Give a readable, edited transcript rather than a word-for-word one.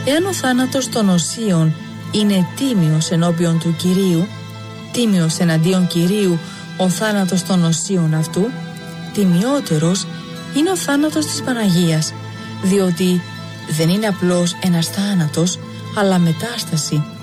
Εάν ο θάνατος των οσίων είναι τίμιος ενώπιον του Κυρίου, τίμιος εναντίον Κυρίου ο θάνατος των οσίων αυτού, τιμιότερος είναι ο θάνατος της Παναγίας, διότι δεν είναι απλώς ένας θάνατος, αλλά μετάσταση